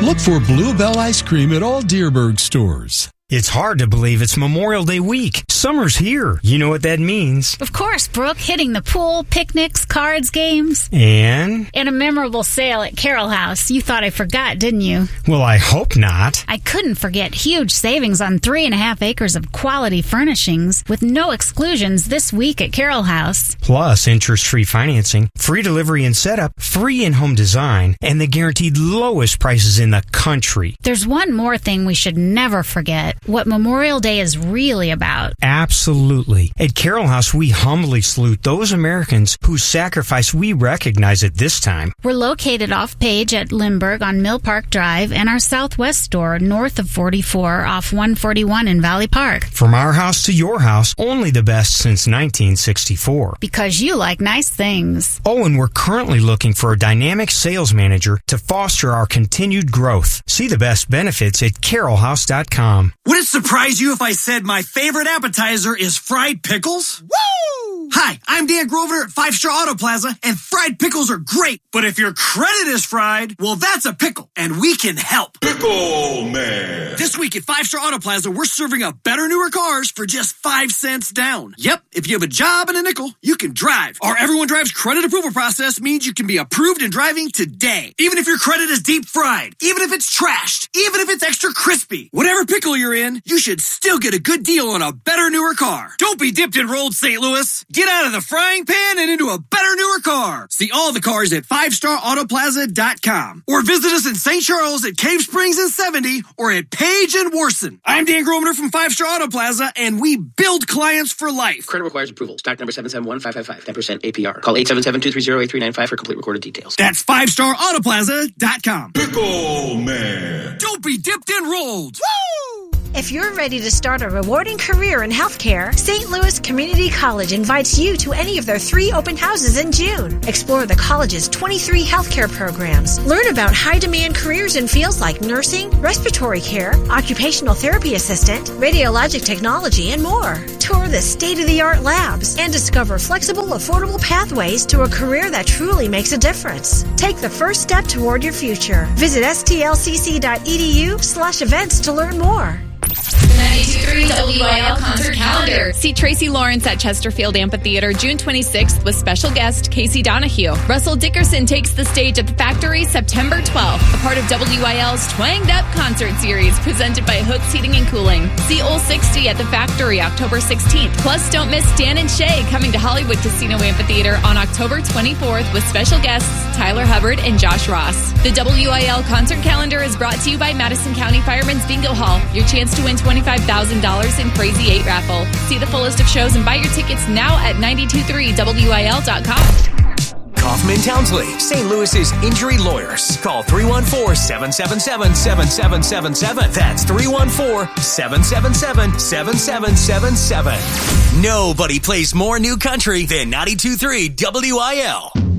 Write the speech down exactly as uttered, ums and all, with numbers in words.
Look for Bluebell ice cream at all Dearborn stores. It's hard to believe it's Memorial Day week. Summer's here. You know what that means. Of course, Brooke, hitting the pool, picnics, cards, games. And? And a memorable sale at Carroll House. You thought I forgot, didn't you? Well, I hope not. I couldn't forget huge savings on three and a half acres of quality furnishings with no exclusions this week at Carroll House. Plus, interest-free financing, free delivery and setup, free in-home design, and the guaranteed lowest prices in the country. There's one more thing we should never forget. What Memorial Day is really about. Absolutely. At Carroll House, we humbly salute those Americans whose sacrifice we recognize at this time. We're located off-page at Lindbergh on Mill Park Drive and our Southwest store north of forty-four off one forty-one in Valley Park. From our house to your house, only the best since nineteen sixty-four. Because you like nice things. Oh, and we're currently looking for a dynamic sales manager to foster our continued growth. See the best benefits at carroll house dot com. Would it surprise you if I said my favorite appetizer is fried pickles? Woo! Hi, I'm Dan Grosvenor at Five Star Auto Plaza, and fried pickles are great. But if your credit is fried, well, that's a pickle, and we can help. Pickle Man. This week at Five Star Auto Plaza, we're serving up better, newer cars for just five cents down. Yep, if you have a job and a nickel, you can drive. Our Everyone Drives credit approval process means you can be approved and driving today. Even if your credit is deep fried, even if it's trashed, even if it's extra crispy, whatever pickle you're in, you should still get a good deal on a better, newer car. Don't be dipped and rolled, Saint Louis. Get out of the frying pan and into a better, newer car. See all the cars at five star auto plaza dot com or visit us in Saint Charles at Cave Springs and seventy or at Page and Worson. I'm Dan Grosvenor from Five Star Auto Plaza, and we build clients for life. Credit requires approval. Stock number seven seven one five five five. ten percent A P R. Call eight seven seven, two three zero, eight three nine five for complete recorded details. That's five star auto plaza dot com. Pickle Man. Don't be dipped and rolled. Woo! If you're ready to start a rewarding career in healthcare, Saint Louis Community College invites you to any of their three open houses in June. Explore the college's twenty-three healthcare programs. Learn about high-demand careers in fields like nursing, respiratory care, occupational therapy assistant, radiologic technology, and more. Tour the state-of-the-art labs and discover flexible, affordable pathways to a career that truly makes a difference. Take the first step toward your future. Visit s t l c c dot e d u slash events to learn more. ninety-two point three W I L concert calendar. See Tracy Lawrence at Chesterfield Amphitheater June twenty-sixth with special guest Casey Donahue. Russell Dickerson takes the stage at the Factory September twelfth, a part of W I L's Twanged Up concert series presented by Hooks Heating and Cooling. See Old sixty at the Factory October sixteenth. Plus, don't miss Dan and Shay coming to Hollywood Casino Amphitheater on October twenty-fourth with special guests Tyler Hubbard and Josh Ross. The W I L concert calendar is brought to you by Madison County Firemen's Bingo Hall. Your chance to win twenty-five thousand dollars in Crazy eight raffle. See the full list of shows and buy your tickets now at nine two three W I L dot com. Kaufman Townsley, Saint Louis's injury lawyers. Call three one four, seven seven seven, seven seven seven seven. That's three one four, seven seven seven, seven seven seven seven. Nobody plays more new country than ninety-two point three W I L.